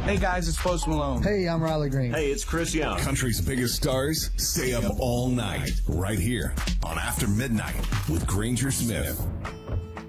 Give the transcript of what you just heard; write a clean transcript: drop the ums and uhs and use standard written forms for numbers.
Hey guys, it's Post Malone. Hey, I'm Riley Green. Hey, it's Chris Young. Country's biggest stars stay up all night right here on After Midnight with Granger Smith.